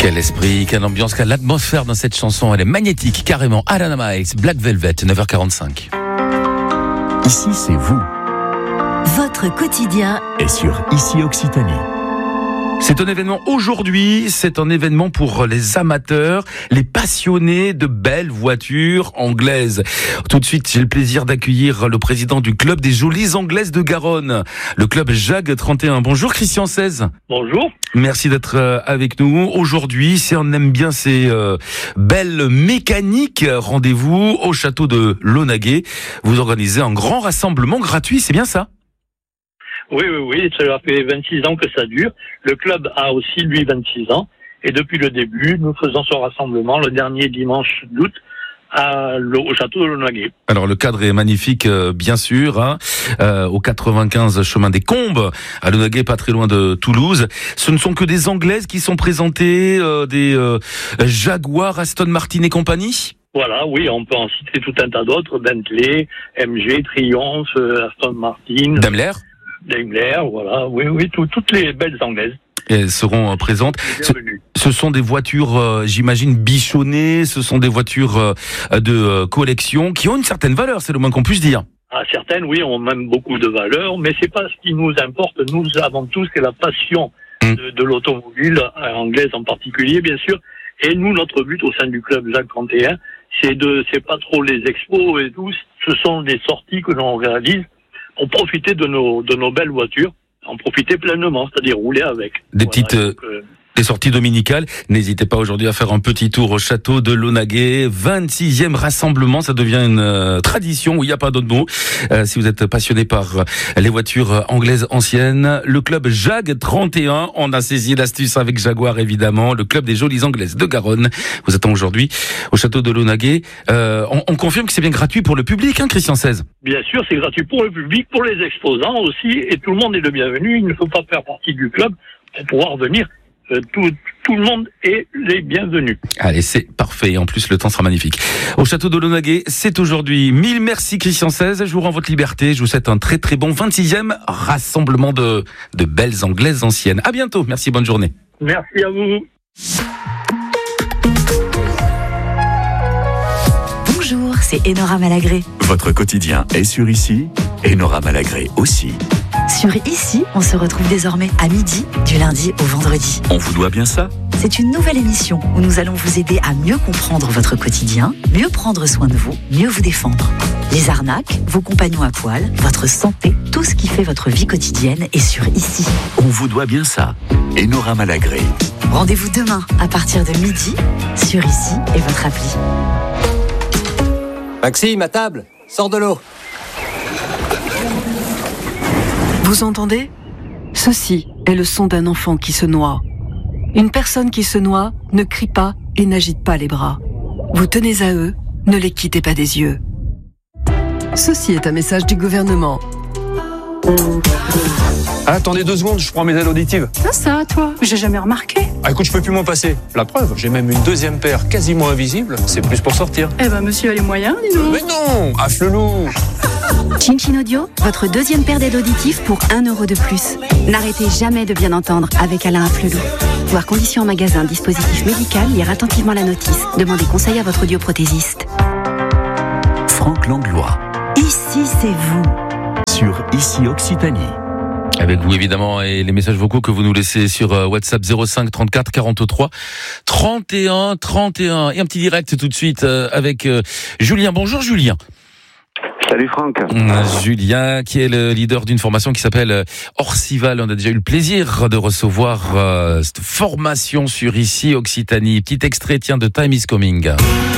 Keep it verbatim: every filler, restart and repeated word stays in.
Quel esprit, quelle ambiance, quelle atmosphère dans cette chanson. Elle est magnétique, carrément. Alana Miles, Black Velvet, neuf heures quarante-cinq. Ici, c'est vous. Votre quotidien est sur Ici Occitanie. C'est un événement aujourd'hui, c'est un événement pour les amateurs, les passionnés de belles voitures anglaises. Tout de suite, j'ai le plaisir d'accueillir le président du club des Jolies Anglaises de Garonne, le club JAG trente et un. Bonjour Christian seize. Bonjour. Merci d'être avec nous. Aujourd'hui, si on aime bien ces euh, belles mécaniques, rendez-vous au château de Launaguet. Vous organisez un grand rassemblement gratuit, c'est bien ça ? Oui, oui, oui, ça fait vingt-six ans que ça dure. Le club a aussi, lui, vingt-six ans. Et depuis le début, nous faisons ce rassemblement le dernier dimanche d'août à, au château de Launaguet. Alors, le cadre est magnifique, euh, bien sûr, hein, euh, au quatre-vingt-quinze chemin des Combes, à Launaguet, pas très loin de Toulouse. Ce ne sont que des Anglaises qui sont présentées, euh, des euh, Jaguar, Aston Martin et compagnie ? Voilà, oui, on peut en citer tout un tas d'autres. Bentley, M G, Triumph, Aston Martin. Daimler ? Daimler, voilà, oui, oui, tout, toutes les belles anglaises. Elles seront présentes. Ce, ce sont des voitures, euh, j'imagine, bichonnées, ce sont des voitures euh, de euh, collection qui ont une certaine valeur, c'est le moins qu'on puisse dire. Ah, certaines, oui, ont même beaucoup de valeur, mais c'est pas ce qui nous importe. Nous, avant tout, c'est la passion mmh. de, de l'automobile, anglaise en particulier, bien sûr. Et nous, notre but au sein du club JAG trente et un, c'est de, c'est pas trop les expos et tout, ce sont des sorties que l'on réalise pour profiter de nos, de nos belles voitures, en profiter pleinement, c'est-à-dire rouler avec. Des voilà, petites, donc, euh... des sorties dominicales. N'hésitez pas aujourd'hui à faire un petit tour au château de Launaguet. vingt-sixième rassemblement, ça devient une euh, tradition où il n'y a pas d'autre mot. Euh, si vous êtes passionné par euh, les voitures anglaises anciennes, le club JAG trente et un, on a saisi l'astuce avec Jaguar évidemment, le club des Jolies Anglaises de Garonne. Vous attend aujourd'hui au château de Launaguet. Euh, on, on confirme que c'est bien gratuit pour le public, hein, Christian seize. Bien sûr, c'est gratuit pour le public, pour les exposants aussi, et tout le monde est le bienvenu. Il ne faut pas faire partie du club pour pouvoir venir. Euh, tout, tout le monde est les bienvenus. Allez, c'est parfait. En plus, le temps sera magnifique. Au château de Launaguet, c'est aujourd'hui. Mille merci Christian seize. Je vous rends votre liberté. Je vous souhaite un très très bon vingt-sixième rassemblement de, de belles anglaises anciennes. À bientôt. Merci, bonne journée. Merci à vous. Bonjour, c'est Enora Malagré. Votre quotidien est sur Ici, Enora Malagré aussi. Sur Ici, on se retrouve désormais à midi, du lundi au vendredi. On vous doit bien ça ? C'est une nouvelle émission où nous allons vous aider à mieux comprendre votre quotidien, mieux prendre soin de vous, mieux vous défendre. Les arnaques, vos compagnons à poil, votre santé, tout ce qui fait votre vie quotidienne est sur Ici. On vous doit bien ça. Enora Malagré. Rendez-vous demain à partir de midi sur Ici et votre appli. Maxime, à table, sors de l'eau. Vous entendez ? Ceci est le son d'un enfant qui se noie. Une personne qui se noie ne crie pas et n'agite pas les bras. Vous tenez à eux, ne les quittez pas des yeux. Ceci est un message du gouvernement. Ah, attendez deux secondes, je prends mes aides auditives. Ah ça, toi, j'ai jamais remarqué. Ah écoute, je peux plus m'en passer. La preuve, j'ai même une deuxième paire quasiment invisible. C'est plus pour sortir. Eh ben, monsieur a les moyens, dis donc. Mais non, affle-loup. Chin Chin Audio, votre deuxième paire d'aides auditives pour un euro de plus. N'arrêtez jamais de bien entendre avec Alain Afflelou. Voir conditions en magasin, dispositif médical, lire attentivement la notice. Demandez conseil à votre audioprothésiste. Franck Langlois. Ici, c'est vous. Sur Ici Occitanie. Avec vous évidemment et les messages vocaux que vous nous laissez sur WhatsApp zéro cinq trente-quatre quarante-trois trente et un trente et un. Et un petit direct tout de suite avec Julien. Bonjour Julien. Salut Franck. Julien, qui est le leader d'une formation qui s'appelle Orcival. On a déjà eu le plaisir de recevoir euh, cette formation sur Ici Occitanie. Petit extrait, tiens, de Time is Coming.